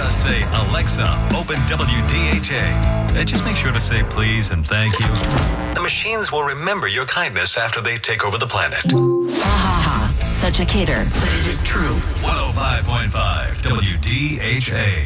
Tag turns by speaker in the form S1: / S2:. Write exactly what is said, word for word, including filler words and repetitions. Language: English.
S1: Just say, Alexa, open W D H A. And just make sure to say please and thank you. The machines will remember your kindness after they take over the planet.
S2: Ha ha ha. Such a kidder, but it is true.
S1: one oh five point five W D H A.